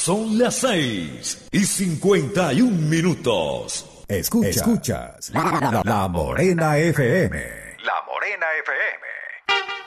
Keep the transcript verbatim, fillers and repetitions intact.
Son las seis y cincuenta y un minutos. Escuchas, Escuchas la, la, la Morena F M. La Morena F M.